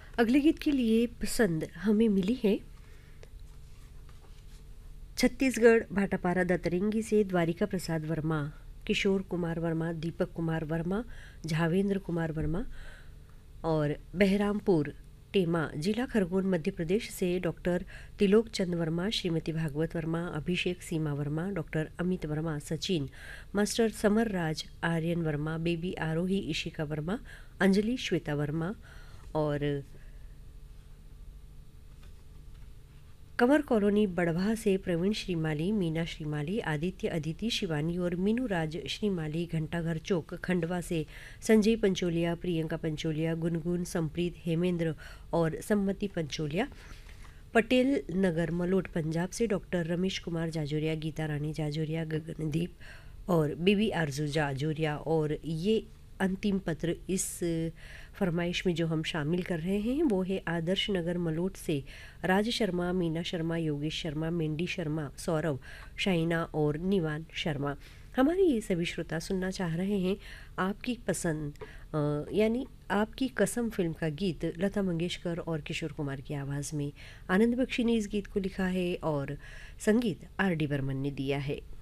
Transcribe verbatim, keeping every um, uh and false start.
अगले गीत के लिए पसंद हमें मिली है छत्तीसगढ़ भाटापारा दतरंगी से द्वारिका प्रसाद वर्मा, किशोर कुमार वर्मा, दीपक कुमार वर्मा, झावेंद्र कुमार वर्मा और बहरामपुर टेमा जिला खरगोन मध्य प्रदेश से डॉक्टर तिलोक चंद वर्मा, श्रीमती भागवत वर्मा, अभिषेक सीमा Verma, doctor Amit Verma, Sachin master summer राज, आर्यन वर्मा, बेबी आरोही इशिका वर्मा, अंजलि श्वेता वर्मा और कंवर कॉलोनी बड़भा से प्रवीण श्रीमाली, मीना श्रीमाली, आदित्य अदिति शिवानी और मीनू राज श्रीमाली, घंटाघर चौक खंडवा से संजय पंचोलिया, प्रियंका पंचोलिया, गुनगुन, संप्रीत, हेमेंद्र और सम्मति पंचोलिया, पटेल नगर मलोट पंजाब से डॉक्टर रमेश कुमार जाजोरिया, गीता रानी जाजोरिया, गगनदीप और बीबी आरजू जाजोरिया। और ये अंतिम पत्र इस फरमाइश में जो हम शामिल कर रहे हैं वो है आदर्श नगर मलोट से राज शर्मा, मीना शर्मा, योगेश शर्मा, मेंडी शर्मा, सौरभ, शाइना और निवान शर्मा। हमारे ये सभी श्रोता सुनना चाह रहे हैं आपकी पसंद अ, यानी आपकी कसम फिल्म का गीत लता मंगेशकर और किशोर कुमार की आवाज़ में। आनंद बख्शी ने इस गीत को लिखा है और संगीत आर डी बर्मन ने दिया है।